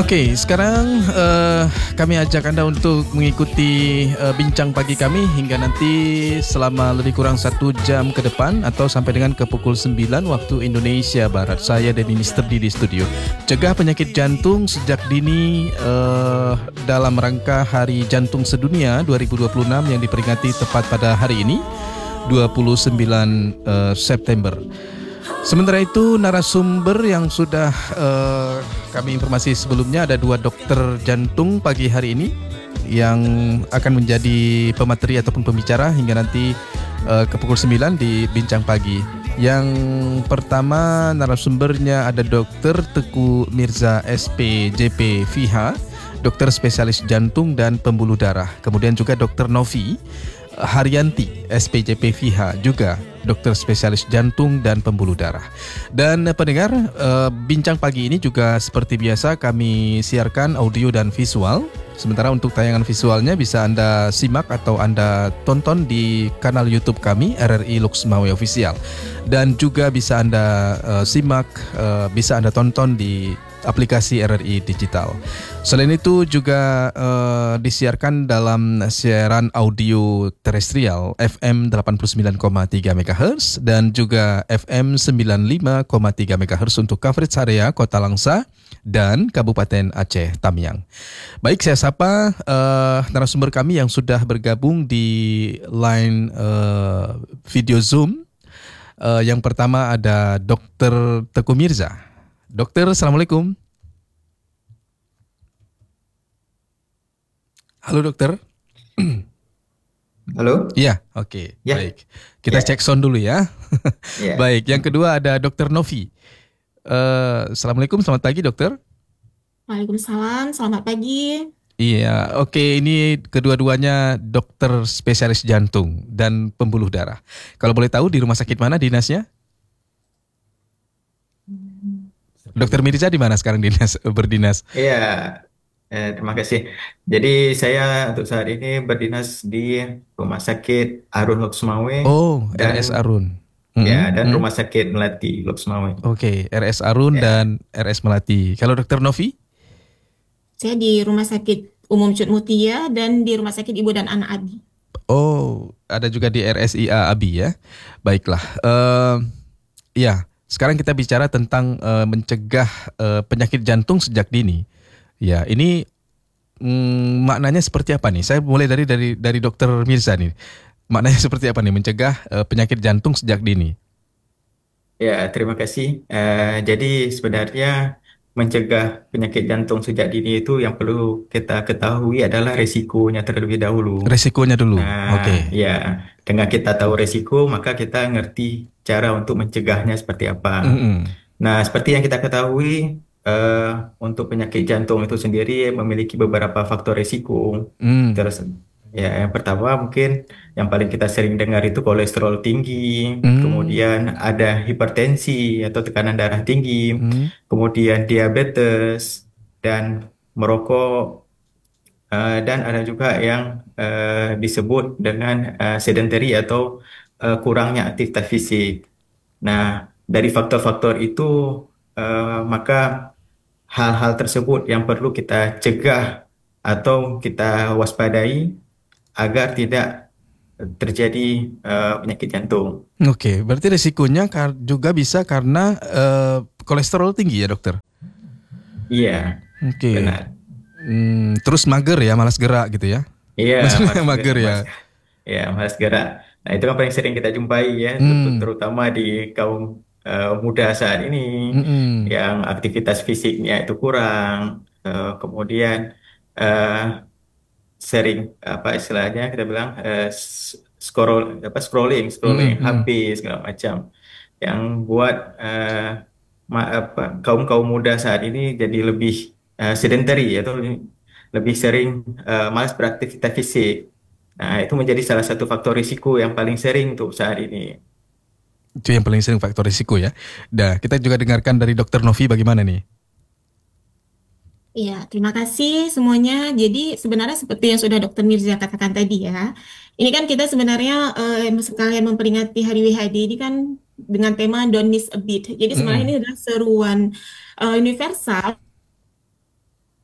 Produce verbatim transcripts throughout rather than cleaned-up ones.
Oke, sekarang uh, kami ajak Anda untuk mengikuti uh, bincang pagi kami hingga nanti selama lebih kurang satu jam ke depan atau sampai dengan ke pukul sembilan waktu Indonesia Barat. Saya Denny Mister D di studio. Cegah penyakit jantung sejak dini uh, dalam rangka Hari Jantung Sedunia dua ribu dua puluh enam yang diperingati tepat pada hari ini, dua puluh sembilan uh, September. Sementara itu narasumber yang sudah uh, kami informasi sebelumnya ada dua dokter jantung pagi hari ini yang akan menjadi pemateri ataupun pembicara hingga nanti uh, ke pukul sembilan di Bincang Pagi. Yang pertama narasumbernya ada Dokter Teguh Mirza S P J P V H, dokter spesialis jantung dan pembuluh darah. Kemudian juga Dokter Novi Haryanti S P J P V H, juga dokter spesialis jantung dan pembuluh darah. Dan pendengar, uh, bincang pagi ini juga seperti biasa kami siarkan audio dan visual. Sementara untuk tayangan visualnya bisa Anda simak atau Anda tonton di kanal YouTube kami R R I Lux Mawai Official. Dan juga bisa Anda uh, simak, uh, bisa Anda tonton di aplikasi R R I Digital. Selain itu juga uh, disiarkan dalam siaran audio terestrial F M delapan puluh sembilan koma tiga megahertz dan juga F M sembilan puluh lima koma tiga megahertz untuk coverage area Kota Langsa dan Kabupaten Aceh Tamiang. Baik, saya sapa uh, narasumber kami yang sudah bergabung di line uh, video Zoom. Uh, yang pertama ada Dokter Teguh Mirza. Dokter, Assalamualaikum. Halo dokter. Halo. Iya, oke, okay, ya. Baik. Kita ya. Cek sound dulu ya. ya. Baik, yang kedua ada Dokter Novi. Uh, Assalamualaikum, selamat pagi dokter. Waalaikumsalam, selamat pagi. Iya, oke, okay, ini kedua-duanya dokter spesialis jantung dan pembuluh darah. Kalau boleh tahu di rumah sakit mana dinasnya? Dokter Mirza di mana sekarang dinas berdinas? Iya, eh, terima kasih. Jadi saya untuk saat ini berdinas di Rumah Sakit Arun Lux Mawai. Oh, dan, R S Arun. Ya, mm-hmm. dan Rumah Sakit Melati Lux Mawai. Oke, okay, R S Arun ya. Dan R S Melati. Kalau Dokter Novi? Saya di Rumah Sakit Umum Cut Mutia dan di Rumah Sakit Ibu dan Anak Abi. Oh, ada juga di R S I A Abi ya. Baiklah. Uh, ya. Sekarang kita bicara tentang uh, mencegah uh, penyakit jantung sejak dini. Ya, ini mm, maknanya seperti apa nih? Saya mulai dari dari dari Dokter Mirza nih. Maknanya seperti apa nih mencegah uh, penyakit jantung sejak dini? Ya, terima kasih. Uh, jadi sebenarnya mencegah penyakit jantung sejak dini itu yang perlu kita ketahui adalah resikonya terlebih dahulu. Resikonya dulu, nah, oke. Okay. Ya, dengan kita tahu resiko, maka kita ngerti cara untuk mencegahnya seperti apa. Mm-hmm. Nah, seperti yang kita ketahui, uh, untuk penyakit jantung itu sendiri memiliki beberapa faktor resiko. Mm. Terus, ya, yang pertama mungkin yang paling kita sering dengar itu kolesterol tinggi, mm. kemudian ada hipertensi atau tekanan darah tinggi, mm. kemudian diabetes dan merokok, uh, dan ada juga yang uh, disebut dengan uh, sedentary atau uh, kurangnya aktivitas fisik. Nah, dari faktor-faktor itu, uh, maka hal-hal tersebut yang perlu kita cegah atau kita waspadai agar tidak terjadi uh, penyakit jantung. Oke, okay, berarti risikonya juga bisa karena uh, kolesterol tinggi ya dokter? Iya, oke. Okay. Benar. Hmm, terus mager ya, malas gerak gitu ya? Iya, mager, mager ya. Iya, malas gerak. Nah, itu kan paling sering kita jumpai ya, hmm. terutama di kaum uh, muda saat ini, hmm. yang aktivitas fisiknya itu kurang, uh, kemudian uh, sering apa istilahnya kita bilang uh, scroll apa scrolling scrolling mm-hmm. H P segala macam yang buat uh, ma, apa, kaum kaum muda saat ini jadi lebih uh, sedentary atau lebih sering uh, malas beraktivitas fisik. Nah, itu menjadi salah satu faktor risiko yang paling sering untuk saat ini. Itu yang paling sering faktor risiko ya. Nah, kita juga dengarkan dari Dokter Novi bagaimana nih? Iya, terima kasih semuanya. Jadi sebenarnya seperti yang sudah Dokter Mirza katakan tadi ya, ini kan kita sebenarnya uh, sekalian memperingati Hari W H D ini kan dengan tema Don't Miss a Beat. Jadi sebenarnya mm. ini adalah seruan uh, universal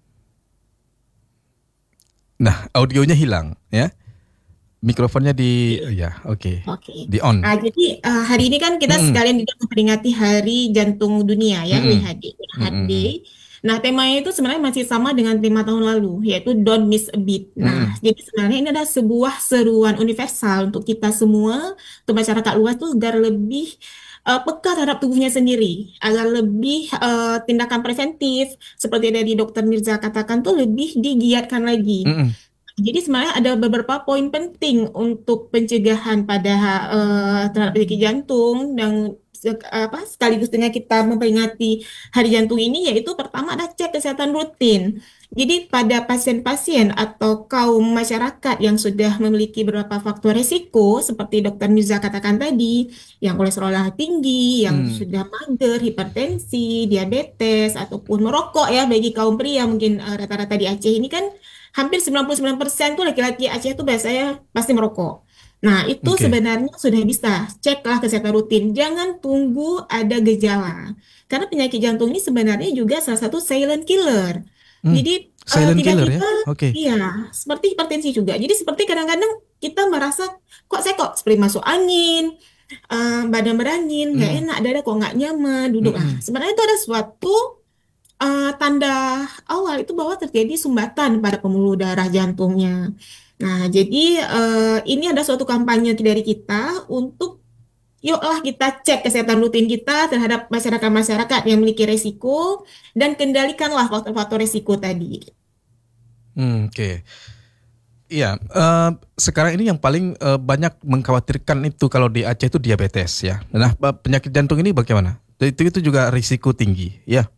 Nah, audionya hilang ya. Mikrofonnya di oh ya, oke. Okay. Oke. Di on. Nah, jadi uh, hari ini kan kita Mm-mm. sekalian juga memperingati Hari Jantung Dunia ya, Mm-mm. W H D. Heart Mm-mm. Day. Nah, temanya itu sebenarnya masih sama dengan tema tahun lalu, yaitu Don't Miss a Beat. Nah, Mm-mm. jadi sebenarnya ini adalah sebuah seruan universal untuk kita semua, untuk masyarakat luas tuh agar lebih uh, peka terhadap tubuhnya sendiri, agar lebih uh, tindakan preventif, seperti dari Dokter Mirza katakan tuh lebih digiatkan lagi. Mm-mm. Jadi sebenarnya ada beberapa poin penting untuk pencegahan pada eh, terhadap penyakit jantung dan se- apa sekaligus dengan kita memperingati Hari Jantung ini, yaitu pertama adalah cek kesehatan rutin. Jadi pada pasien-pasien atau kaum masyarakat yang sudah memiliki beberapa faktor risiko seperti Dokter Mirza katakan tadi, yang kolesterol darah tinggi, yang Mm. sudah mager, hipertensi, diabetes ataupun merokok ya, bagi kaum pria mungkin eh, rata-rata di Aceh ini kan hampir sembilan puluh sembilan persen tuh laki-laki Aceh tuh biasanya pasti merokok. Nah, itu Oke. sebenarnya sudah bisa. Ceklah kesehatan rutin. Jangan tunggu ada gejala. Karena penyakit jantung ini sebenarnya juga salah satu silent killer. Mm. Jadi, eh, Silent killer ya. tiba-tiba, Oke. iya, seperti hipertensi juga. Jadi, seperti kadang-kadang kita merasa, kok saya kok seperti masuk angin, eh, badan berangin, nggak Mm. enak, dada kok nggak nyaman, duduk. Nah, Mm-mm. sebenarnya itu ada suatu eh, tanda awal itu bahwa terjadi sumbatan pada pembuluh darah jantungnya. Nah, jadi eh, ini ada suatu kampanye dari kita untuk yuklah kita cek kesehatan rutin kita terhadap masyarakat-masyarakat yang memiliki resiko dan kendalikanlah faktor-faktor resiko tadi. Mm, Oke. Iya, eh, sekarang ini yang paling eh, banyak mengkhawatirkan itu kalau di Aceh itu diabetes ya. Nah, pe- penyakit jantung ini bagaimana? Itu itu juga risiko tinggi ya.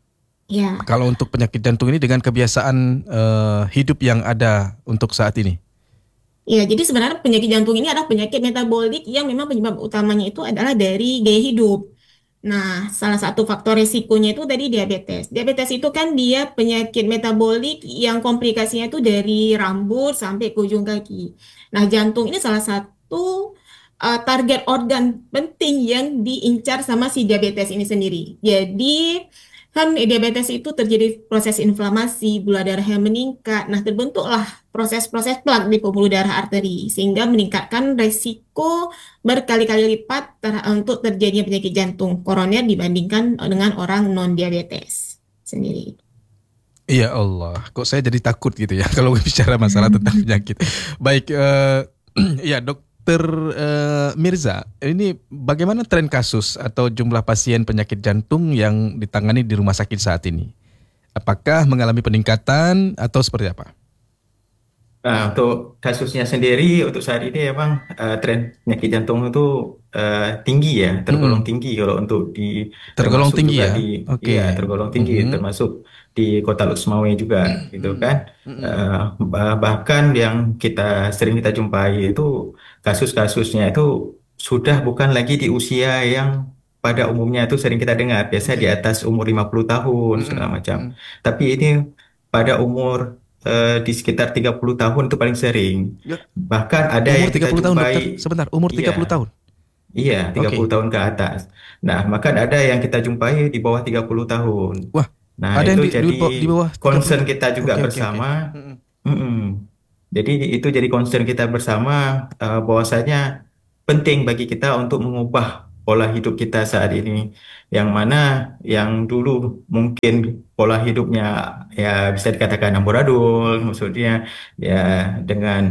Ya. Kalau untuk penyakit jantung ini dengan kebiasaan eh, hidup yang ada untuk saat ini. Ya, jadi sebenarnya penyakit jantung ini adalah penyakit metabolik yang memang penyebab utamanya itu adalah dari gaya hidup. Nah, salah satu faktor risikonya itu tadi diabetes. Diabetes itu kan dia penyakit metabolik yang komplikasinya itu dari rambut sampai ke ujung kaki. Nah, jantung ini salah satu uh, target organ penting yang diincar sama si diabetes ini sendiri. Jadi, kan diabetes itu terjadi proses inflamasi, gula darah yang meningkat. Nah, terbentuklah proses-proses plak di pembuluh darah arteri, sehingga meningkatkan resiko berkali-kali lipat ter- untuk terjadinya penyakit jantung koroner dibandingkan dengan orang non-diabetes sendiri. Iya Allah, kok saya jadi takut gitu ya kalau bicara masalah tentang penyakit. Baik, eh, ya Dokter eh, Mirza, ini bagaimana tren kasus atau jumlah pasien penyakit jantung yang ditangani di rumah sakit saat ini? Apakah mengalami peningkatan atau seperti apa? Nah, untuk kasusnya sendiri untuk saat ini memang eh, tren penyakit jantung itu eh, tinggi ya, tergolong Mm-mm. tinggi kalau untuk di Tergolong termasuk tinggi juga ya? di Oke. iya tergolong tinggi Mhm. termasuk di Kota Lutmawe juga gitu kan. Mm-mm. Eh, bah- bahkan yang kita sering kita jumpai itu kasus-kasusnya itu sudah bukan lagi di usia yang pada umumnya itu sering kita dengar, biasa di Oke. atas umur lima puluh tahun Mm-mm. segala macam. Mm-mm. Tapi ini pada umur eh, di sekitar tiga puluh tahun itu paling sering. Ya, Bahkan ada umur yang tiga kita puluh tahun jumpai, dokter, sebentar, umur iya, tiga puluh tahun? iya, tiga puluh Oke. tahun ke atas. Nah, bahkan ada yang kita jumpai di bawah tiga puluh tahun. Wah, Nah, ada itu yang di, di, jadi bawah- di bawah tiga puluh. concern kita juga Oke, oke, oke. bersama. Mm-mm. Mm-mm. Jadi itu jadi concern kita bersama eh, bahwasanya penting bagi kita untuk mengubah pola hidup kita saat ini. Yang mana yang dulu mungkin pola hidupnya ya bisa dikatakan amburadul, maksudnya ya dengan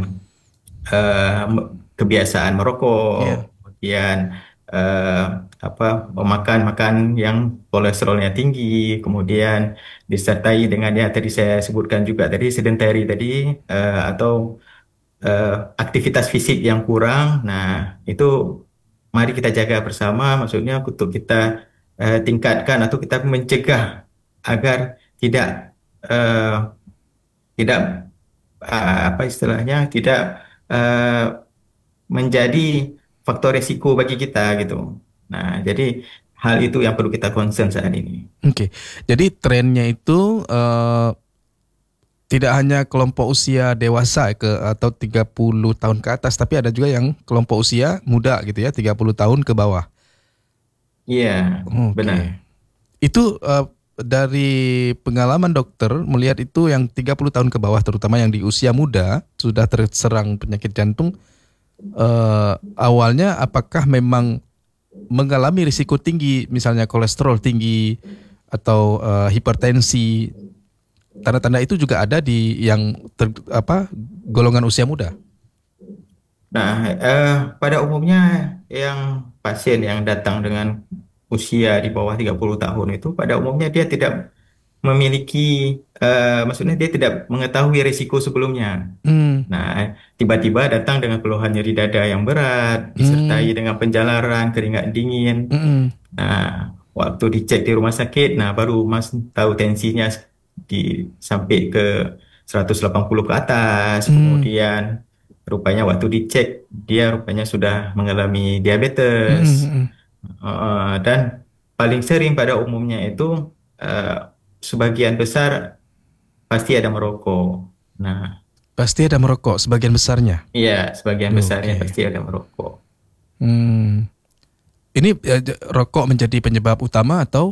eh, me- kebiasaan Iya. merokok, kemudian eh, apa memakan makan yang kolesterolnya tinggi, kemudian disertai dengan ya tadi saya sebutkan juga tadi sedentary tadi eh, atau eh, aktivitas fisik yang kurang. Nah, itu mari kita jaga bersama, maksudnya untuk kita eh, tingkatkan atau kita mencegah agar tidak eh, tidak ah, apa istilahnya tidak eh, menjadi faktor resiko bagi kita gitu. Nah, jadi hal itu yang perlu kita concern saat ini. Oke. Jadi trennya itu eh, tidak hanya kelompok usia dewasa ke atau tiga puluh tahun ke atas, tapi ada juga yang kelompok usia muda gitu ya, tiga puluh tahun ke bawah. Iya, Oke. benar. Itu eh, dari pengalaman dokter melihat itu yang tiga puluh tahun ke bawah, terutama yang di usia muda sudah terserang penyakit jantung, eh, awalnya apakah memang mengalami risiko tinggi, misalnya kolesterol tinggi atau eh, hipertensi? Tanda-tanda itu juga ada di yang ter, apa golongan usia muda. Nah, eh, pada umumnya yang pasien yang datang dengan usia di bawah tiga puluh tahun itu pada umumnya dia tidak memiliki, eh, maksudnya dia tidak mengetahui risiko sebelumnya. Hmm. Nah, tiba-tiba datang dengan keluhan nyeri dada yang berat, disertai Hmm. dengan penjalaran, keringat dingin. Hmm. Nah, waktu dicek di rumah sakit, nah baru Mas tahu tensinya di sampai ke seratus delapan puluh ke atas. Hmm. Kemudian rupanya waktu dicek dia rupanya sudah mengalami diabetes. Hmm. Uh, dan paling sering pada umumnya itu uh, sebagian besar pasti ada merokok. Nah, Pasti ada merokok sebagian besarnya. iya, sebagian besarnya Oke. pasti ada merokok. Hmm. Ini eh, j- rokok menjadi penyebab utama atau?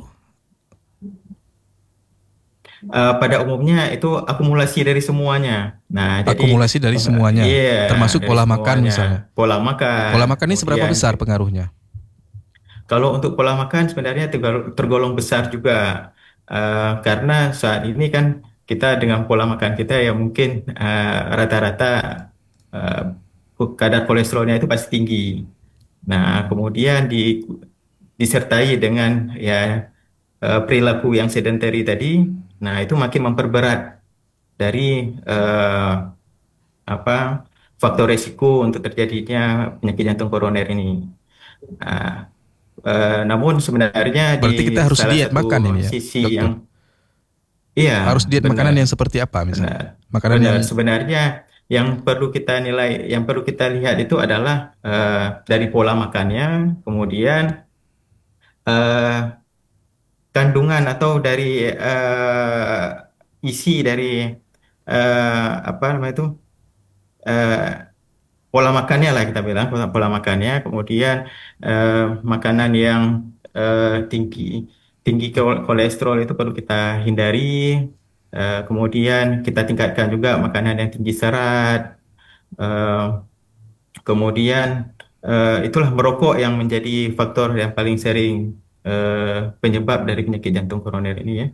Uh, pada umumnya itu akumulasi dari semuanya. Nah, jadi Akumulasi dari uh, semuanya, iya, termasuk dari pola makan semuanya. misalnya. Pola makan, Pola makan ini seberapa kemudian besar pengaruhnya? kalau untuk pola makan sebenarnya tergol- tergolong besar juga. Uh, karena saat ini kan kita dengan pola makan kita yang mungkin uh, rata-rata uh, kadar kolesterolnya itu pasti tinggi. Nah, kemudian di, disertai dengan ya uh, perilaku yang sedentary tadi, nah itu makin memperberat dari uh, apa faktor resiko untuk terjadinya penyakit jantung koroner ini. Nah, eh, namun sebenarnya Berarti kita di harus salah diet makan satu ini ya, sisi dokter. yang iya Harus diet makanan yang benar seperti apa misalnya? benar Makanan benar yang sebenarnya yang perlu kita nilai yang perlu kita lihat itu adalah eh, dari pola makannya, kemudian eh, kandungan atau dari eh, isi dari eh, apa namanya itu eh, pola makannya lah kita bilang pola, pola makannya, kemudian eh, makanan yang eh, tinggi tinggi kol- kolesterol itu perlu kita hindari. Eh, kemudian kita tingkatkan juga makanan yang tinggi serat. Eh, kemudian eh, itulah merokok yang menjadi faktor yang paling sering eh, penyebab dari penyakit jantung koroner ini ya.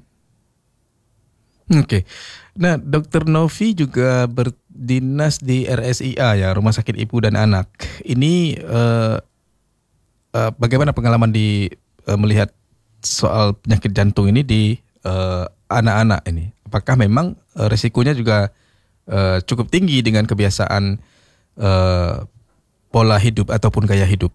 Oke. Nah, dokter Novi juga berdinas di R S I A ya, Rumah Sakit Ibu dan Anak. Ini eh, eh, bagaimana pengalaman di eh, melihat soal penyakit jantung ini di eh, anak-anak ini? Apakah memang eh, resikonya juga eh, cukup tinggi dengan kebiasaan eh, pola hidup ataupun gaya hidup?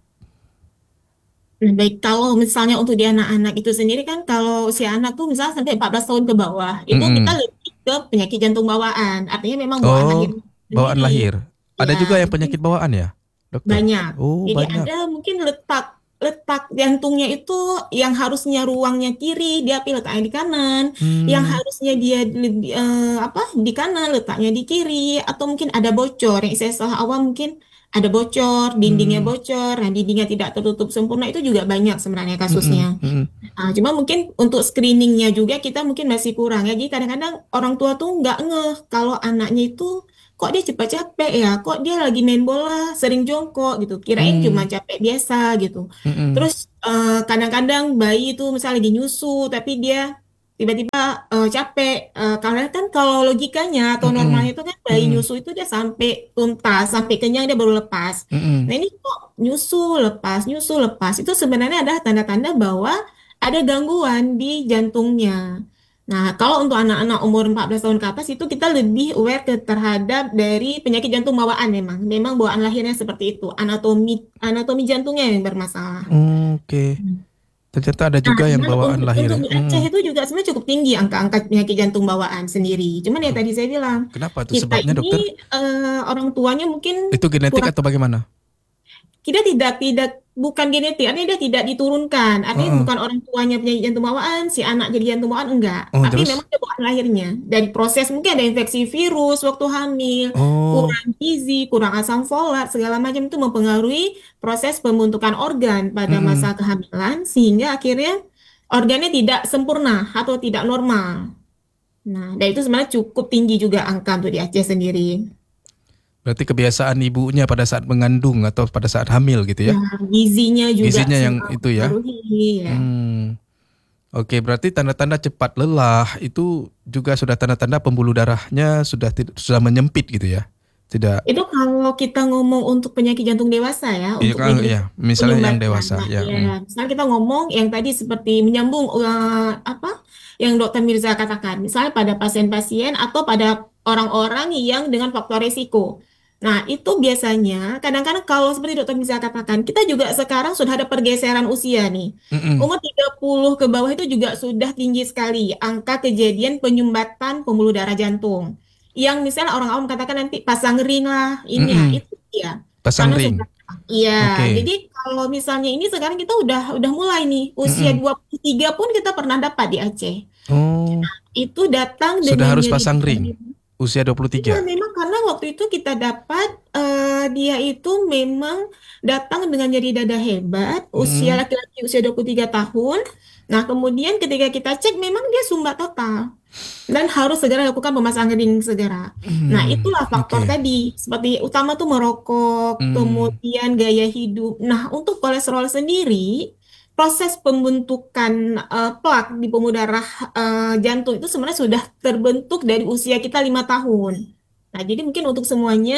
Nah, baik, kalau misalnya untuk di anak-anak itu sendiri kan kalau usia anak tuh misalnya sampai empat belas tahun ke bawah, itu kita Mm-mm. lebih ke penyakit jantung bawaan. Artinya memang bawaan lahir Oh, bawaan sendiri. lahir. Ada juga Ya, yang jadi penyakit bawaan ya, dokter? banyak. Oh, Jadi banyak. ada mungkin letak letak jantungnya itu yang harusnya ruangnya kiri, dia pilih letaknya di kanan. Yang Hmm. harusnya dia lebih eh, apa di kanan, letaknya di kiri. Atau mungkin ada bocor. Yang saya salah awal mungkin ada bocor, dindingnya Hmm. bocor, nah dindingnya tidak tertutup sempurna itu juga banyak sebenarnya Mm-mm. kasusnya. Mm-mm. Ah, cuma mungkin untuk screeningnya juga kita mungkin masih kurang ya. Jadi kadang-kadang orang tua tuh nggak ngeh kalau anaknya itu kok dia cepat capek ya, kok dia lagi main bola sering jongkok gitu. Kirain cuma Hmm. capek biasa gitu. Mm-mm. Terus eh, kadang-kadang bayi itu misalnya lagi nyusu tapi dia tiba-tiba eh, capek. Eh, karena kan kalau logikanya atau normalnya Mm-mm. itu kan bayi Mm-mm. nyusu itu dia sampai tuntas, sampai kenyang dia baru lepas. Nah Mm-mm. ini kok nyusu lepas, nyusu lepas. Itu sebenarnya adalah tanda-tanda bahwa ada gangguan di jantungnya. Nah, kalau untuk anak-anak umur empat belas tahun ke atas itu kita lebih aware ke terhadap dari penyakit jantung bawaan memang. Memang bawaan lahirnya seperti itu. Anatomi anatomi jantungnya yang bermasalah. Oke. Hmm. Ternyata ada Nah, juga yang cuman bawaan untuk, lahir untuk ya. di Aceh Mm. itu juga sebenarnya cukup tinggi angka-angka penyakit jantung bawaan sendiri. Cuman ya Oh, tadi saya bilang, kenapa tuh kita sebabnya, ini dokter? eh, orang tuanya mungkin Itu genetik kurang atau bagaimana? kita tidak tidak bukan genetik, artinya dia tidak diturunkan. Artinya Heeh. bukan orang tuanya penyakit jantung bawaan, si anak jadi jantung bawaan enggak. Oh, Tapi terus? memang ada bawaan lahirnya. Dari proses mungkin ada infeksi virus waktu hamil, Oh. kurang gizi, kurang asam folat, segala macam itu mempengaruhi proses pembentukan organ pada masa Mm-mm. kehamilan sehingga akhirnya organnya tidak sempurna atau tidak normal. Nah, dan itu sebenarnya cukup tinggi juga angka untuk di Aceh sendiri. Berarti kebiasaan ibunya pada saat mengandung atau pada saat hamil gitu ya? Ya, gizinya juga Gizinya yang sangat itu ya. mempengaruhi ya. Hmm. Oke, berarti tanda-tanda cepat lelah itu juga sudah tanda-tanda pembuluh darahnya sudah tid- sudah menyempit gitu ya? Tidak. Itu kalau kita ngomong untuk penyakit jantung dewasa ya, Iya untuk kan, ya. menyebabkan Misalnya yang penyumbatan. dewasa, Nah, ya. ya, Hmm. misalnya kita ngomong yang tadi seperti menyambung eh, apa yang dokter Mirza katakan, misalnya pada pasien-pasien atau pada orang-orang yang dengan faktor risiko. Nah, itu biasanya kadang-kadang kalau seperti dokter Mirza katakan, kita juga sekarang sudah ada pergeseran usia nih. Mm-mm. Umur tiga puluh ke bawah itu juga sudah tinggi sekali angka kejadian penyumbatan pembuluh darah jantung yang misalnya orang awam katakan nanti pasang ring lah ini ya Mm-mm. itu ya Pasang karena ring. sudah iya Oke. jadi kalau misalnya ini sekarang kita udah udah mulai nih usia Mm-mm. dua puluh tiga pun kita pernah dapat di Aceh Oh, itu datang sudah dengan harus nyeri pasang dada ring. Usia dua puluh iya, tiga. memang karena waktu itu kita dapat eh, dia itu memang datang dengan nyeri dada hebat, usia Mm-mm. laki-laki usia dua puluh tiga tahun. Nah, kemudian ketika kita cek memang dia sumbat total dan harus segera lakukan pemasangan ring segera. Nah, Hmm, itulah faktor oke. tadi. Seperti utama tuh merokok, Hmm. kemudian gaya hidup. Nah, untuk kolesterol sendiri, proses pembentukan eh, plak di pembuluh darah eh, jantung itu sebenarnya sudah terbentuk dari usia kita lima tahun. Nah, jadi mungkin untuk semuanya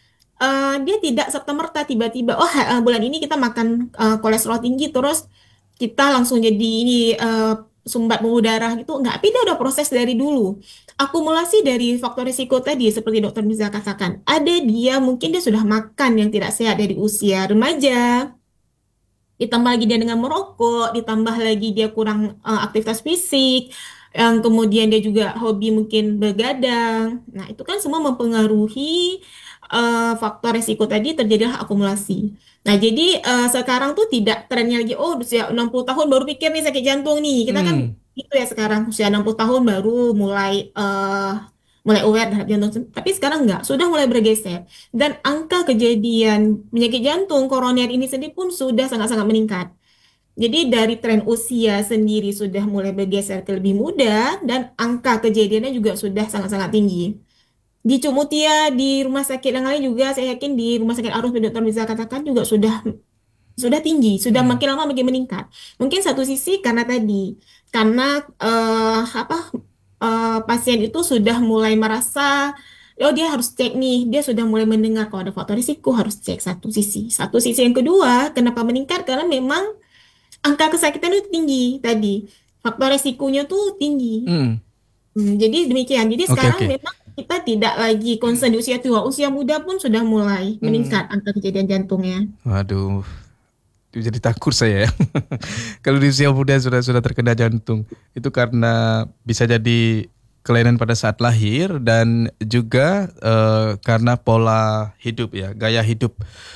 eh, dia tidak serta-merta tiba-tiba, oh ha- eh, bulan ini kita makan eh, kolesterol tinggi terus kita langsung jadi ini eh, sumbat pembuluh darah gitu. Enggak, tapi dia udah proses dari dulu. Akumulasi dari faktor risiko tadi seperti dokter bisa katakan. Ada dia mungkin dia sudah makan yang tidak sehat dari usia remaja, ditambah lagi dia dengan merokok, ditambah lagi dia kurang eh, aktivitas fisik, yang kemudian dia juga hobi mungkin begadang. Nah, itu kan semua mempengaruhi eh, faktor resiko tadi terjadilah akumulasi. Nah, jadi eh, sekarang tuh tidak trennya lagi, oh usia enam puluh tahun baru pikir nih sakit jantung nih. Kita kan Hmm. gitu ya sekarang, usia enam puluh tahun baru mulai eh, mulai aware terhadap jantung. Tapi sekarang enggak, sudah mulai bergeser. Dan angka kejadian penyakit jantung koroner ini sendiri pun sudah sangat-sangat meningkat. Jadi dari tren usia sendiri sudah mulai bergeser ke lebih muda dan angka kejadiannya juga sudah sangat-sangat tinggi. Di Cumutia, di rumah sakit yang lain juga saya yakin di rumah sakit Arus dokter Miza katakan juga sudah sudah tinggi, sudah Hmm. makin lama makin meningkat. Mungkin satu sisi karena tadi, karena eh, apa eh, pasien itu sudah mulai merasa, oh dia harus cek nih, dia sudah mulai mendengar kalau ada faktor risiko harus cek satu sisi. Satu sisi yang kedua, kenapa meningkat? Karena memang angka kesakitan itu tinggi tadi, faktor risikonya tuh tinggi. Hmm. Hmm, jadi demikian. Jadi Oke, sekarang oke. memang kita tidak lagi concern di usia tua, usia muda pun sudah mulai Hmm. meningkat angka kejadian jantungnya. Waduh, jadi takut saya ya. Kalau di usia muda sudah sudah terkena jantung, itu karena bisa jadi kelainan pada saat lahir dan juga eh, karena pola hidup ya, gaya hidup.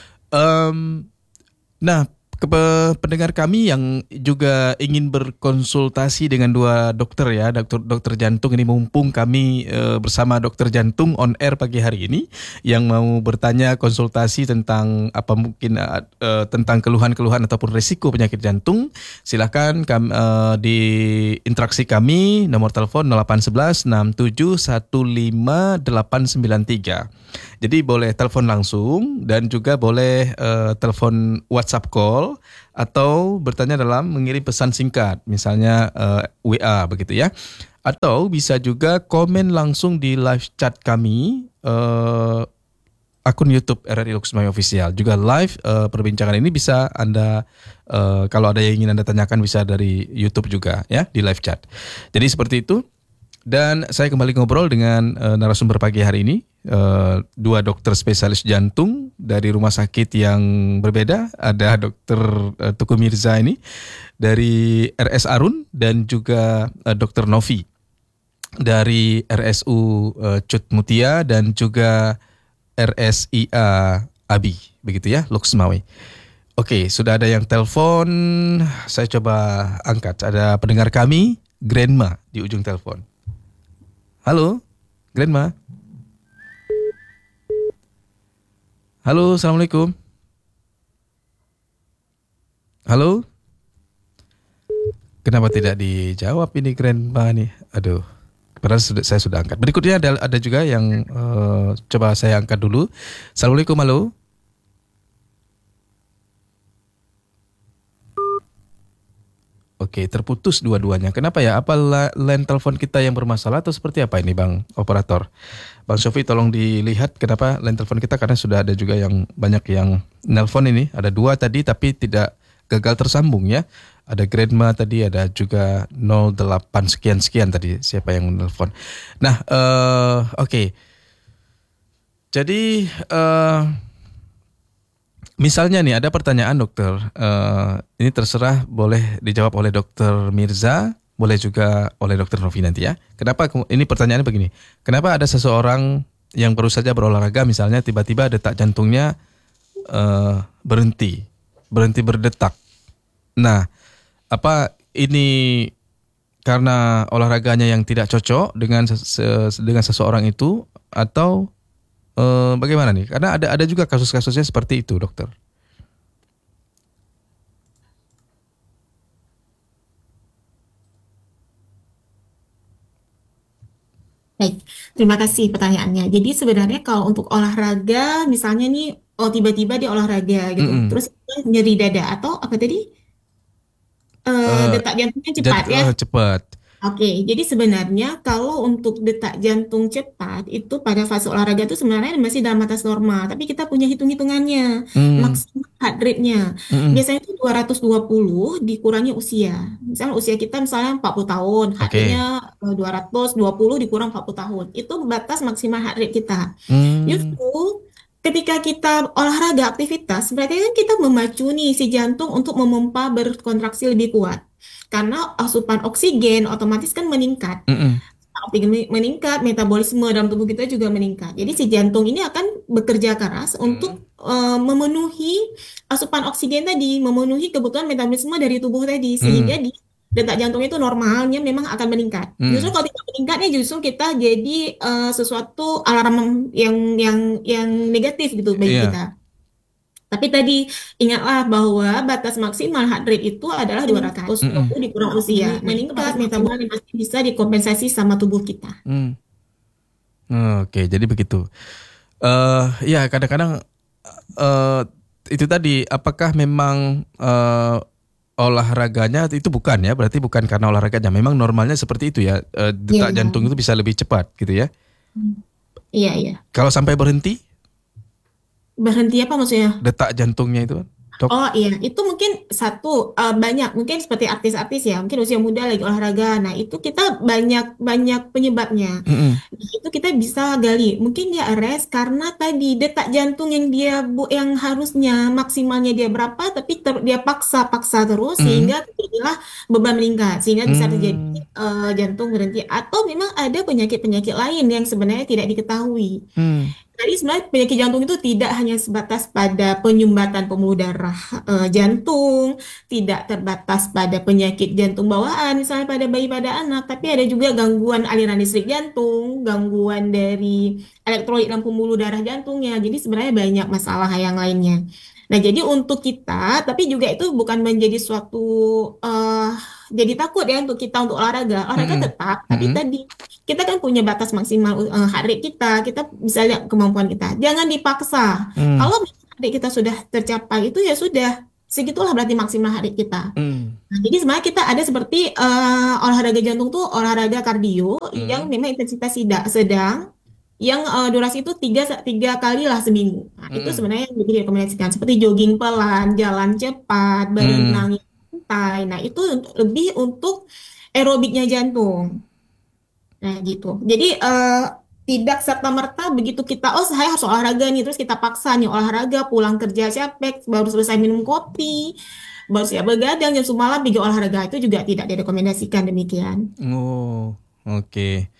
Em, nah, ke pendengar kami yang juga ingin berkonsultasi dengan dua dokter ya, dokter dokter jantung ini mumpung kami eh, bersama dokter jantung on air pagi hari ini yang mau bertanya konsultasi tentang apa mungkin eh, eh, tentang keluhan-keluhan ataupun risiko penyakit jantung, silakan kam, eh, di interaksi kami nomor telepon nol delapan satu satu enam tujuh satu lima delapan sembilan tiga. Jadi boleh telepon langsung dan juga boleh uh, telepon WhatsApp call atau bertanya dalam mengirim pesan singkat, misalnya uh, W A begitu ya. Atau bisa juga komen langsung di live chat kami uh, akun YouTube R R I Lokusmai Official. Juga live uh, perbincangan ini bisa Anda uh, kalau ada yang ingin Anda tanyakan bisa dari YouTube juga ya di live chat. Jadi seperti itu. Dan saya kembali ngobrol dengan uh, narasumber pagi hari ini, uh, dua dokter spesialis jantung dari rumah sakit yang berbeda. Ada dokter uh, Tuku Mirza ini dari R S Arun dan juga uh, dokter Novi dari R S U uh, Cut Mutia dan juga R S I A Abi, begitu ya, Loksmawe. Oke, sudah ada yang telepon, saya coba angkat. Ada pendengar kami, Grandma di ujung telepon. Halo, Grandma. Halo, Assalamualaikum. Halo. Kenapa tidak dijawab ini Grandma nih? Aduh, padahal sudah, saya sudah angkat. Berikutnya ada, ada juga yang uh, coba saya angkat dulu. Assalamualaikum, halo. Oke, terputus dua-duanya. Kenapa ya? Apa line telepon kita yang bermasalah atau seperti apa ini, Bang Operator? Bang Sofi, tolong dilihat kenapa line telepon kita, karena sudah ada juga yang banyak yang nelpon ini. Ada dua tadi tapi tidak gagal tersambung ya. Ada Grandma tadi, ada juga nol delapan sekian-sekian tadi siapa yang menelpon. Nah, uh, oke. Okay. Jadi uh, misalnya nih ada pertanyaan dokter, uh, ini terserah boleh dijawab oleh dokter Mirza, boleh juga oleh dokter Novi nanti ya. Kenapa, ini pertanyaannya begini, kenapa ada seseorang yang baru saja berolahraga misalnya tiba-tiba detak jantungnya uh, berhenti, berhenti berdetak. Nah, apa ini karena olahraganya yang tidak cocok dengan ses- dengan seseorang itu atau uh, bagaimana nih? Karena ada ada juga kasus-kasusnya seperti itu, dokter. Baik, terima kasih pertanyaannya. Jadi sebenarnya kalau untuk olahraga, misalnya nih, oh tiba-tiba dia olahraga gitu, Mm-mm. terus nyeri dada atau apa tadi? Eh, Uh, detak jantungnya cepat jad- ya. uh, cepat. Oke, jadi sebenarnya kalau untuk detak jantung cepat itu pada fase olahraga itu sebenarnya masih dalam batas normal, tapi kita punya hitung-hitungannya, Hmm. maksimal heart rate-nya. Mm-mm. Biasanya itu dua ratus dua puluh dikurangi usia. Misalnya usia kita misalnya empat puluh tahun, heart Oke. rate-nya eh, dua ratus dua puluh dikurang empat puluh tahun. Itu batas maksimal heart rate kita. Hmm. Justru ketika kita olahraga aktivitas, berarti kan kita memacu nih si jantung untuk memompa berkontraksi lebih kuat. Karena asupan oksigen otomatis kan meningkat. Mm-mm. Oksigen meningkat, metabolisme dalam tubuh kita juga meningkat. Jadi si jantung ini akan bekerja keras untuk eh, memenuhi asupan oksigen tadi, memenuhi kebutuhan metabolisme dari tubuh tadi, sehingga Mm. di detak jantung itu normalnya memang akan meningkat. Justru Mm. kalau tidak meningkatnya justru kita jadi eh, sesuatu alarm yang yang yang negatif gitu bagi Iya. kita. Tapi tadi ingatlah bahwa batas maksimal heart rate itu adalah dua ratus dua Mm-mm. puluh dikurang usia. Meningkat metabolisme pasti bisa dikompensasi sama tubuh kita. Mm. Oke, jadi begitu. Eh, ya kadang-kadang eh itu tadi, apakah memang eh, olahraganya itu bukan ya? Berarti bukan karena olahraganya. Memang normalnya seperti itu ya. eh, Iya, detak jantung itu bisa lebih cepat gitu ya. iya, iya. Kalau sampai berhenti, Berhenti apa maksudnya? detak jantungnya itu, dok. Oh iya, itu mungkin satu eh, banyak mungkin seperti artis-artis ya, mungkin usia muda lagi olahraga. Nah itu kita banyak banyak penyebabnya. Mm-mm. Nah, itu kita bisa gali. Mungkin dia arrest karena tadi detak jantung yang dia bu yang harusnya maksimalnya dia berapa, tapi ter- dia paksa-paksa terus Mm. sehingga terjadilah beban meningkat, sehingga bisa terjadi Mm. eh, jantung berhenti. Atau memang ada penyakit-penyakit lain yang sebenarnya tidak diketahui. Mm. Jadi sebenarnya penyakit jantung itu tidak hanya sebatas pada penyumbatan pembuluh darah eh, jantung, tidak terbatas pada penyakit jantung bawaan, misalnya pada bayi pada anak, tapi ada juga gangguan aliran listrik jantung, gangguan dari elektrolit dalam pembuluh darah jantungnya. Jadi sebenarnya banyak masalah yang lainnya. Nah, jadi untuk kita, tapi juga itu bukan menjadi suatu eh jadi takut ya untuk kita untuk olahraga. Olahraga Mm-mm. tetap, tapi Mm-mm. tadi kita kan punya batas maksimal uh, heart rate kita, kita bisa lihat kemampuan kita. Jangan dipaksa. Mm. Kalau heart rate kita sudah tercapai, itu ya sudah, segitulah berarti maksimal heart rate kita. Mm. Nah, jadi sebenarnya kita ada seperti uh, olahraga jantung tuh olahraga kardio yang Mm. memang intensitas tidak sedang, yang uh, durasi itu tiga, tiga kali lah seminggu. Nah, itu Mm. sebenarnya yang direkomendasikan, seperti jogging pelan, jalan cepat, Mm. berenang santai. Nah, itu untuk- lebih untuk aerobiknya jantung. Nah, gitu. Jadi eh, tidak serta-merta begitu kita, oh saya harus olahraga nih, terus kita paksa nih olahraga, pulang kerja capek, baru selesai minum kopi, baru siap begadang jam sepuluh malam pergi olahraga, itu juga tidak direkomendasikan demikian. Oh, oke.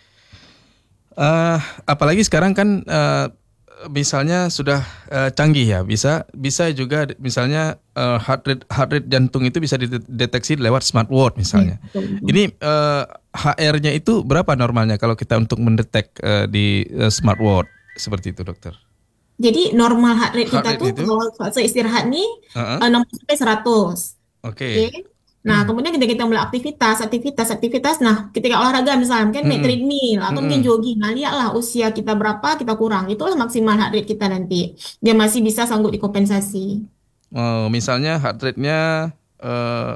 Eh, apalagi sekarang kan eh, misalnya sudah eh, canggih ya, bisa bisa juga misalnya eh, heart rate heart rate jantung itu bisa dideteksi lewat smartwatch misalnya. Betul, betul. Ini eh, H R-nya itu berapa normalnya kalau kita untuk mendetek eh, di eh, smartwatch seperti itu, dokter? Jadi normal heart rate Heart kita rate tuh itu? kalau fase istirahat nih Heeh. eh, enam puluh sampai seratus. Oke. Oke. Nah, kemudian ketika kita mulai aktivitas, aktivitas, aktivitas, nah ketika olahraga misalnya kan naik Mm-mm. treadmill atau mungkin Mm-mm. jogging, nah lihatlah usia kita berapa, kita kurang. Itulah maksimal heart rate kita nanti. Dia masih bisa sanggup dikompensasi. Oh, misalnya heart rate-nya eh,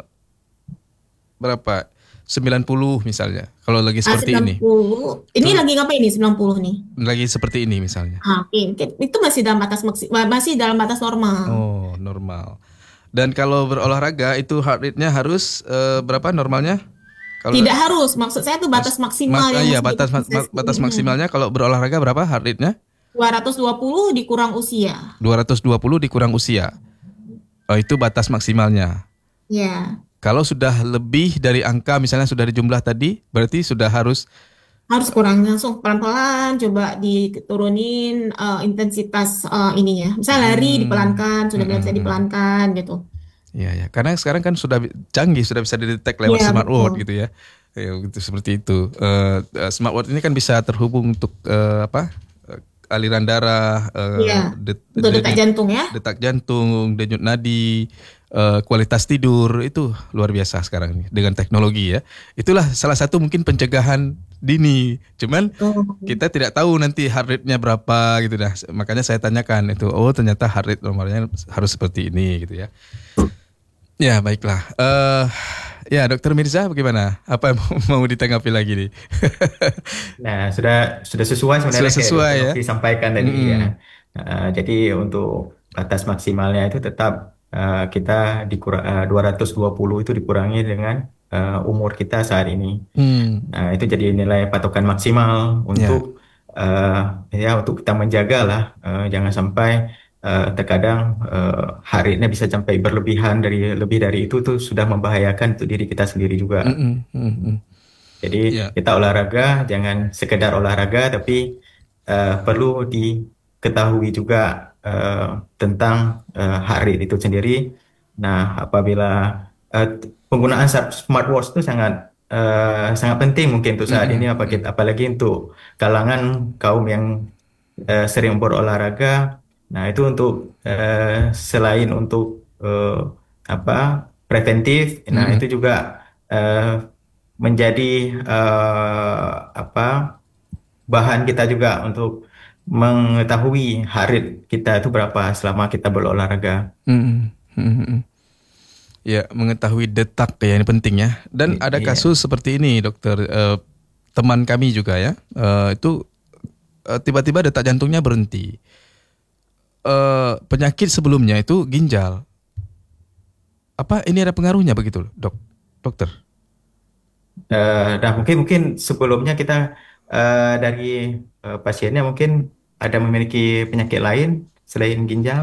berapa? sembilan puluh misalnya. Kalau lagi Ah, seperti ini. sembilan puluh. Ini Itu lagi ngapain nih sembilan puluh nih? lagi seperti ini misalnya. Ah, oke, oke. Itu masih dalam batas maksi, masih dalam batas normal. Oh, normal. Dan kalau berolahraga itu heart rate-nya harus eh, berapa normalnya? Kalau Tidak harus, maksud saya tuh batas mas, maksimal ah, yang iya mesti batas dikompensasi. batas Hmm. maksimalnya kalau berolahraga berapa heart rate-nya? dua ratus dua puluh dikurang usia. dua ratus dua puluh dikurang usia. Oh, itu batas maksimalnya. Ya, Kalau sudah lebih dari angka misalnya sudah di jumlah tadi, berarti sudah harus harus kurang langsung pelan-pelan, coba diturunin eh, intensitas eh, ininya. Misalnya lari hmm, dipelankan, hmm, sudah hmm, bisa hmm. dipelankan gitu. Iya ya. Karena sekarang kan sudah bi- canggih, sudah bisa didetek lewat Iya, smartwatch betul. gitu ya. Ya, gitu seperti itu. Eh, eh, smartwatch ini kan bisa terhubung untuk eh, apa? eh, aliran darah, Iya, eh, det- untuk detak denyut jantung ya. detak jantung, denyut nadi, eh, kualitas tidur itu luar biasa sekarang ini dengan teknologi ya. Itulah salah satu mungkin pencegahan dini. Cuman Betul. kita tidak tahu nanti heart rate-nya berapa gitu dah. Makanya saya tanyakan itu. Oh, ternyata heart rate normalnya harus seperti ini gitu ya. Ya, baiklah. Eh ya, Dokter Mirza bagaimana? Apa yang mau, mau ditanggapi lagi nih? Nah, sudah sudah sesuai Sudah sebenarnya kayak sesuai dokter ya? Nofri sampaikan tadi ya. Mm-mm. Nah, jadi untuk batas maksimalnya itu tetap eh, kita dikurang eh, dua ratus dua puluh itu dikurangi dengan eh, umur kita saat ini. Hmm, Nah, itu jadi nilai patokan maksimal ya. untuk eh, ya untuk kita menjaga lah. Eh, jangan sampai eh, terkadang eh, harinya bisa sampai berlebihan dari lebih dari itu tuh sudah membahayakan untuk diri kita sendiri juga. Mm-mm, mm-mm. Jadi Ya. kita olahraga jangan sekedar olahraga tapi eh, perlu diketahui juga eh, tentang eh, heart rate itu sendiri. Nah, apabila eh, penggunaan sa- smartwatch itu sangat eh, sangat penting mungkin untuk saat ini Mm-mm, apalagi, mm. apalagi untuk kalangan kaum yang eh, sering berolahraga. Nah, itu untuk eh, selain untuk eh, apa preventif, nah itu Mm-mm. juga eh, menjadi eh, apa bahan kita juga untuk mengetahui heart rate kita itu berapa selama kita berolahraga. Mm-mm, mm-mm. Ya, mengetahui detak ya ini penting ya. Dan I- ada Iya. kasus seperti ini, Dokter. Eh, teman kami juga ya. Eh, itu eh, tiba-tiba detak jantungnya berhenti. Eh, penyakit sebelumnya itu ginjal. Apa ini ada pengaruhnya begitu, Dok? Dokter? Eh, nah, mungkin mungkin sebelumnya kita eh, dari eh, pasiennya mungkin ada memiliki penyakit lain selain ginjal.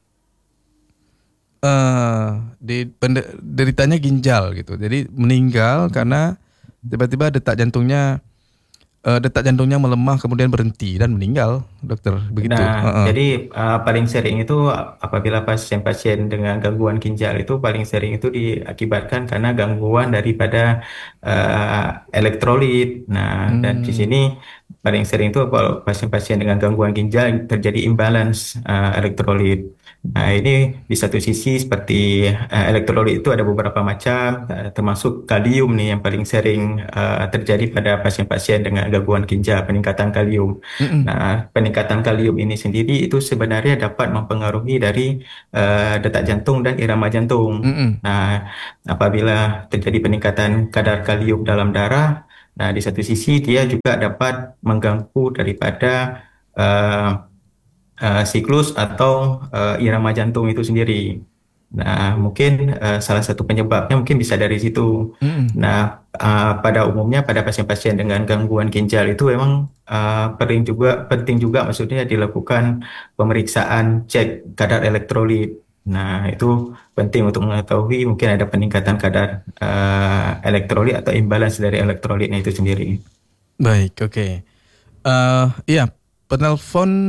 eh di pende- deritanya ginjal gitu. Jadi meninggal karena tiba-tiba detak jantungnya eh, detak jantungnya melemah kemudian berhenti dan meninggal, dokter. Begitu. Nah, Heeh. jadi uh, paling sering itu apabila pasien-pasien dengan gangguan ginjal itu paling sering itu diakibatkan karena gangguan daripada uh, elektrolit. Nah, dan di Hmm. sini paling sering itu kalau pasien-pasien dengan gangguan ginjal terjadi imbalance uh, elektrolit. Nah, ini di satu sisi seperti uh, elektrolit itu ada beberapa macam, uh, termasuk kalium nih yang paling sering uh, terjadi pada pasien-pasien dengan gangguan ginjal, peningkatan kalium. Mm-mm. Nah, peningkatan kalium ini sendiri itu sebenarnya dapat mempengaruhi dari eh, detak jantung dan irama jantung. Mm-mm. Nah, apabila terjadi peningkatan kadar kalium dalam darah, nah di satu sisi dia juga dapat mengganggu daripada eh, eh, siklus atau eh, irama jantung itu sendiri. Nah, mungkin eh, salah satu penyebabnya mungkin bisa dari situ. Mm-mm. Nah, uh, pada umumnya pada pasien-pasien dengan gangguan ginjal itu memang uh, penting juga penting juga maksudnya dilakukan pemeriksaan cek kadar elektrolit. Nah, itu penting untuk mengetahui mungkin ada peningkatan kadar uh, elektrolit atau imbalance dari elektrolitnya itu sendiri. Baik, oke. Eh, iya, penelpon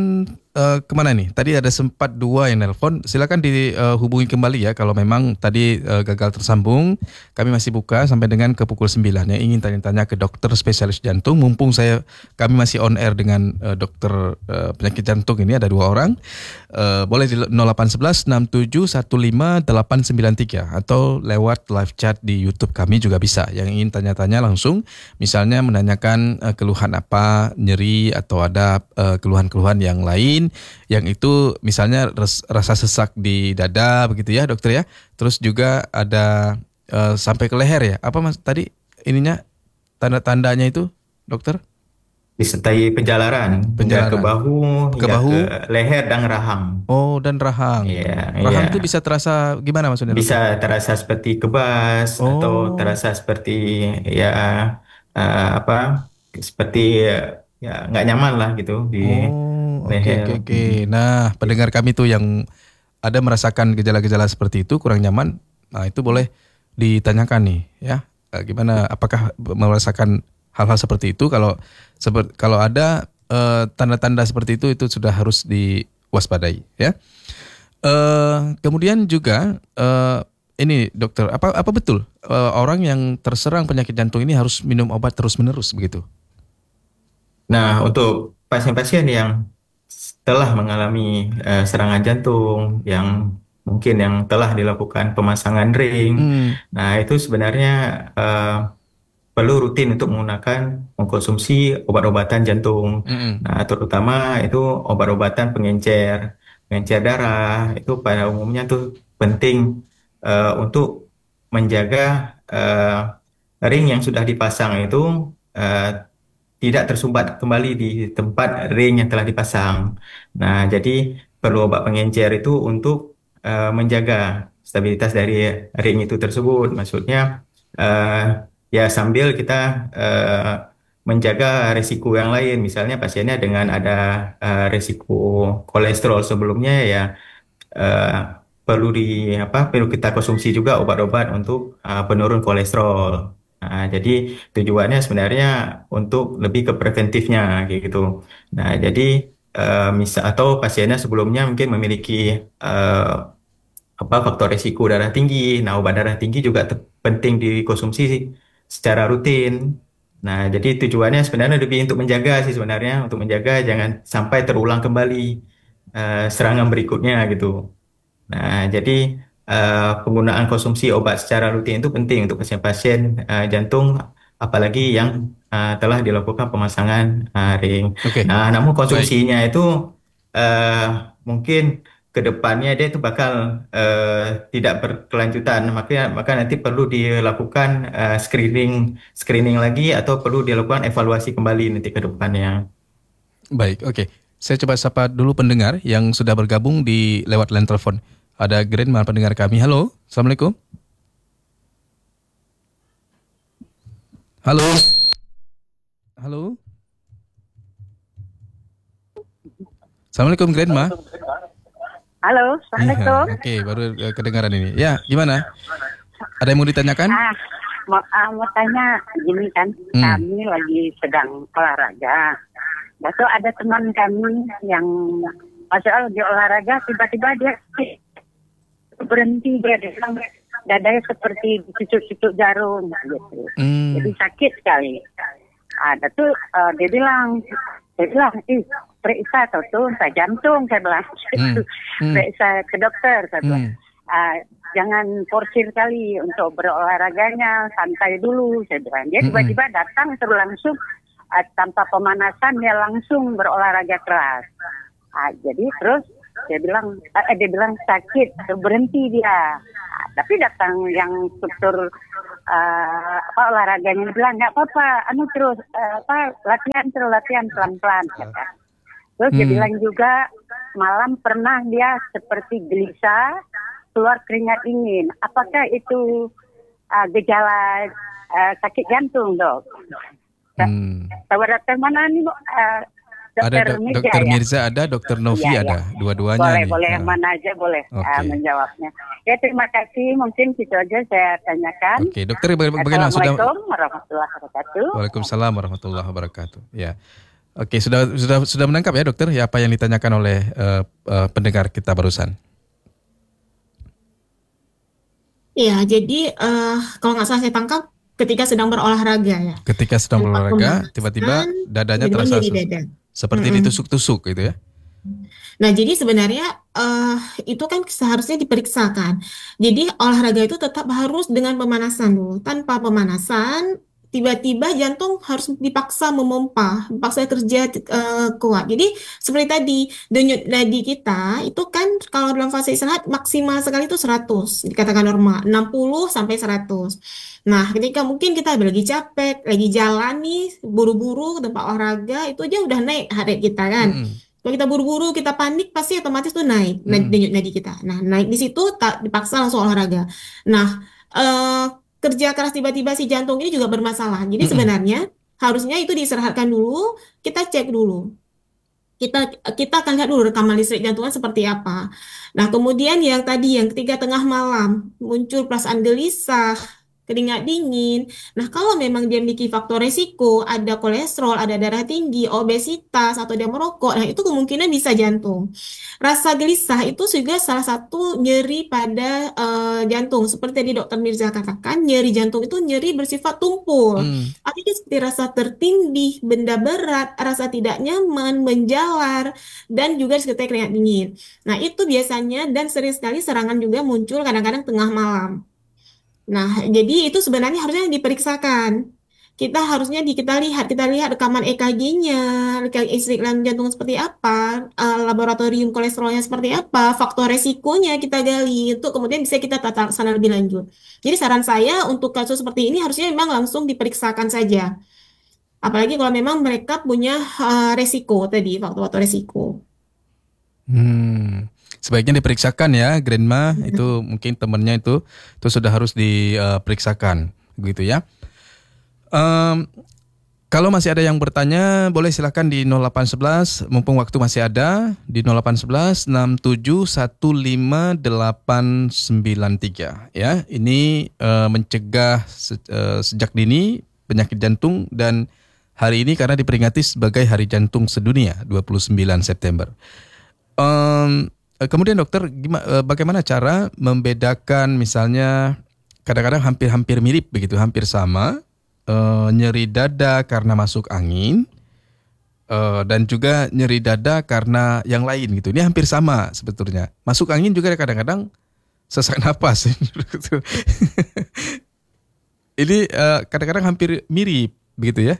uh, kemana nih? Tadi ada sempat dua yang nelpon. Silakan dihubungi uh, kembali ya. Kalau memang tadi uh, gagal tersambung, kami masih buka sampai dengan ke pukul sembilan. Yang ingin tanya-tanya ke dokter spesialis jantung, mumpung saya kami masih on air dengan uh, dokter uh, penyakit jantung ini ada dua orang. Uh, boleh di nol delapan satu satu enam tujuh satu lima delapan sembilan tiga atau lewat live chat di YouTube kami juga bisa. Yang ingin tanya-tanya langsung, misalnya menanyakan uh, keluhan apa, nyeri atau ada uh, keluhan-keluhan yang lain, yang itu misalnya res, rasa sesak di dada begitu ya dokter ya. Terus juga ada uh, sampai ke leher ya. Apa mas tadi ininya tanda-tandanya itu dokter? Disertai penjalaran, hingga ke Penjalanan. bahu, Ke hingga bahu. ke leher dan rahang. Oh, dan rahang. Iya, Rahang iya. itu bisa terasa gimana maksudnya dokter? Bisa terasa seperti kebas atau Oh, terasa seperti ya eh, apa? Seperti eh, ya nggak nyaman lah gitu di oh, oke oke leher. oke. Mm-mm. Nah, pendengar kami tuh yang ada merasakan gejala-gejala seperti itu kurang nyaman, nah itu boleh ditanyakan nih ya. Eh, Gimana? Apakah merasakan hal-hal seperti itu? Kalau seper- kalau ada eh, tanda-tanda seperti itu, itu sudah harus diwaspadai ya. Eh, kemudian juga eh, ini dokter, apa apa betul eh, orang yang terserang penyakit jantung ini harus minum obat terus-menerus begitu? Nah, untuk pasien-pasien yang telah mengalami eh, serangan jantung yang mungkin yang telah dilakukan pemasangan ring, Hmm, nah itu sebenarnya eh, perlu rutin untuk menggunakan mengkonsumsi obat-obatan jantung. mm-mm, Nah, terutama itu obat-obatan pengencer, pengencer darah itu pada umumnya tuh penting eh, untuk menjaga eh, ring yang sudah dipasang itu eh, tidak tersumbat kembali di tempat ring yang telah dipasang. Nah, jadi perlu obat pengencer itu untuk eh, menjaga stabilitas dari ring itu tersebut. Maksudnya eh, ya sambil kita eh, menjaga risiko yang lain. Misalnya pasiennya dengan ada eh, risiko kolesterol sebelumnya ya eh, perlu di apa perlu kita konsumsi juga obat-obat untuk eh, penurun kolesterol. Nah, jadi tujuannya sebenarnya untuk lebih ke preventifnya kayak gitu. Nah, jadi eh, misal atau pasiennya sebelumnya mungkin memiliki eh, apa faktor risiko darah tinggi. Nah, obat darah tinggi juga te- penting dikonsumsi secara rutin. Nah, jadi tujuannya sebenarnya lebih untuk menjaga sih sebenarnya untuk menjaga jangan sampai terulang kembali eh, serangan berikutnya gitu. Nah, jadi eh, penggunaan konsumsi obat secara rutin itu penting untuk pasien-pasien eh, jantung, apalagi yang eh, telah dilakukan pemasangan eh, ring. oke, Nah, namun baik. konsumsinya itu eh, mungkin ke depannya dia itu bakal eh, tidak berkelanjutan, maka maka nanti perlu dilakukan eh, screening screening lagi atau perlu dilakukan evaluasi kembali nanti ke depannya. Baik, oke. Saya coba sapa dulu pendengar yang sudah bergabung di lewat line telepon. Ada Grandma pendengar kami. Halo, Assalamualaikum. Halo, halo. Assalamualaikum Grandma. Halo, Assalamualaikum. Iya, oke, baru eh, kedengaran ini. Ya, gimana? Ada yang mau ditanyakan? Ah, mau, ah, mau tanya gini kan, Hmm. kami lagi sedang olahraga. Lalu ada teman kami yang masalah di olahraga, tiba-tiba dia berhenti, dia bilang dadanya seperti dicucuk-cucuk jarum gitu. Hmm. Jadi sakit sekali. Ada tuh eh, dia bilang, dia bilang, ih periksa atau tuh saya jantung, saya bilang, Hmm. Hmm. periksa ke dokter, saya bilang. Hmm. Ah, jangan forsir kali untuk berolahraganya, santai dulu, saya bilang. Dia Mm-mm. tiba-tiba datang terus langsung ah, tanpa pemanasan dia langsung berolahraga keras. Ah, jadi terus dia bilang, eh, dia bilang sakit, terus berhenti dia. Ah, tapi datang yang struktur ah, apa olahraganya dia bilang nggak apa-apa, anu terus eh, apa latihan terus latihan pelan-pelan. Kata. Terus dia Hmm. bilang juga malam pernah dia seperti gelisah, keluar keringat dingin. Apakah itu uh, gejala uh, sakit jantung, dok? Hmm. Tahu dokter mana nih, Bu? Uh, Ada dokter dok- Mirza dokter ya? Mirza ada, dokter Novi Iya, ada, iya. dua-duanya Boleh, nih. boleh Ah. yang mana aja boleh uh, Oke. menjawabnya. Ya terima kasih, mungkin itu aja saya tanyakan. Oke, dokter baga- bagaimana sudah? Assalamualaikum warahmatullahi wabarakatuh. Waalaikumsalam warahmatullahi wabarakatuh. Ya, Oke, sudah sudah sudah menangkap ya dokter ya apa yang ditanyakan oleh uh, uh, pendengar kita barusan. Iya, jadi uh, kalau nggak salah saya tangkap ketika sedang berolahraga ya. Ketika sedang Tempat berolahraga, tiba-tiba pemanasan, dadanya tiba-tiba terasa nyeri se- dada. seperti Mm-mm. ditusuk-tusuk gitu ya. Nah, jadi sebenarnya eh, itu kan seharusnya diperiksakan. Jadi olahraga itu tetap harus dengan pemanasan dulu. Tanpa pemanasan, tiba-tiba jantung harus dipaksa memompa, dipaksa kerja eh, kuat. Jadi seperti tadi, denyut nadi kita itu kan kalau dalam fase istirahat maksimal sekali itu seratus, dikatakan normal, enam puluh sampai seratus. Nah, ketika mungkin kita lagi capek, lagi jalan nih, buru-buru ke tempat olahraga, itu aja udah naik heart rate kita kan. Mm-mm. Kalau kita buru-buru, kita panik, pasti otomatis tuh naik na- Mm-mm. denyut nadi kita. Nah, naik di situ tak dipaksa langsung olahraga. Nah, eh, kerja keras tiba-tiba si jantung ini juga bermasalah. Jadi Mm-mm. sebenarnya harusnya itu diistirahatkan dulu, kita cek dulu. Kita kita akan lihat dulu rekaman listrik jantungan seperti apa. Nah, kemudian yang tadi yang ketika tengah malam muncul perasaan gelisah, keringat dingin. Nah, kalau memang dia memiliki faktor resiko, ada kolesterol, ada darah tinggi, obesitas, atau dia merokok, nah itu kemungkinan bisa jantung. Rasa gelisah itu juga salah satu nyeri pada eh, jantung. Seperti tadi dokter Mirza katakan, nyeri jantung itu nyeri bersifat tumpul. Mm. Artinya seperti rasa tertindih, benda berat, rasa tidak nyaman, menjalar, dan juga seketika keringat dingin. Nah, itu biasanya dan sering sekali serangan juga muncul kadang-kadang tengah malam. Nah, jadi itu sebenarnya harusnya diperiksakan. Kita harusnya di, kita lihat, kita lihat rekaman E K G-nya, iklan jantung seperti apa, eh, laboratorium kolesterolnya seperti apa, faktor resikonya kita gali, itu kemudian bisa kita tata laksana lebih lanjut. Jadi saran saya untuk kasus seperti ini harusnya memang langsung diperiksakan saja. Apalagi kalau memang mereka punya eh, resiko tadi, faktor-faktor resiko. Hmm. Sebaiknya diperiksakan ya, Grandma itu mungkin temennya itu itu sudah harus diperiksakan, begitu ya. Em, Kalau masih ada yang bertanya, boleh silakan di nol delapan satu satu, mumpung waktu masih ada, di nol delapan satu satu enam tujuh satu lima delapan sembilan tiga ya. Ini eh, mencegah se- eh, sejak dini penyakit jantung dan hari ini karena diperingati sebagai Hari Jantung Sedunia dua puluh sembilan September. Em, eh, kemudian dokter, gima- eh, bagaimana cara membedakan misalnya kadang-kadang hampir-hampir mirip begitu, hampir sama, eh, nyeri dada karena masuk angin eh, dan juga nyeri dada karena yang lain gitu. Ini hampir sama sebetulnya. Masuk angin juga kadang-kadang sesak napas. Ini eh, kadang-kadang hampir mirip begitu ya.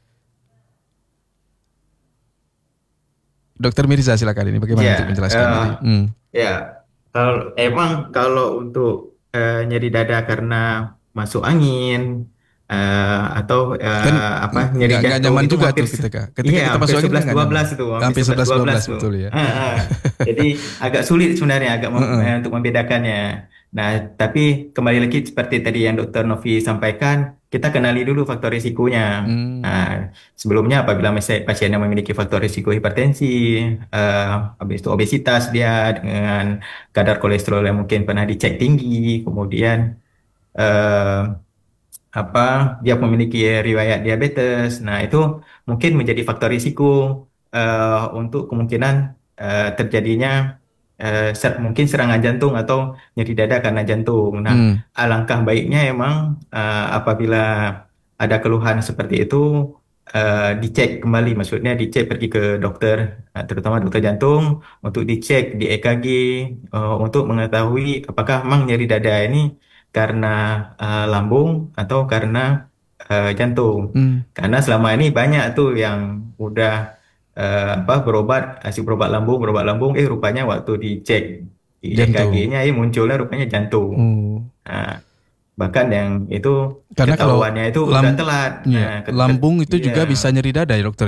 Dokter Mirza silakan, ini bagaimana untuk Ya, menjelaskan eh, ini? Hmm. ya. Kalau emang kalau untuk eh, nyeri dada karena masuk angin eh, atau Kan eh, apa nyeri nggak nggak jantung nyaman itu juga hampir tuh se- ketika ketika iya kita hampir masuk angin kan sebelas nggak dua nyaman. belas itu hampir Hampir sebelas sebelas dua dua belas belas tuh. betul ya. Ah, ah. Jadi agak sulit sebenarnya agak mem- Heeh. eh, untuk membedakannya. Nah, tapi kembali lagi seperti tadi yang Dokter Novi sampaikan, kita kenali dulu faktor risikonya. Hmm. Nah, sebelumnya apabila misalnya pasien yang memiliki faktor risiko hipertensi, eh, habis itu obesitas dia dengan kadar kolesterol yang mungkin pernah dicek tinggi, kemudian eh, apa dia memiliki riwayat diabetes. Nah, itu mungkin menjadi faktor risiko eh, untuk kemungkinan eh, terjadinya eh, ser- mungkin serangan jantung atau nyeri dada karena jantung. Nah, Hmm. alangkah baiknya emang eh, apabila ada keluhan seperti itu eh, dicek kembali, maksudnya dicek pergi ke dokter, eh, terutama dokter jantung untuk dicek di E K G eh, untuk mengetahui apakah memang nyeri dada ini karena eh, lambung atau karena eh, jantung. Hmm. Karena selama ini banyak tuh yang udah eh, apa berobat, kasih berobat lambung, berobat lambung, eh rupanya waktu dicek di Jantung. E K G-nya eh munculnya rupanya jantung. Oh. Nah, bahkan yang itu Karena kalau ketahuannya itu udah lam telat. Nah, ya, ket- ket- lambung itu iya. juga bisa nyeri dada ya dokter.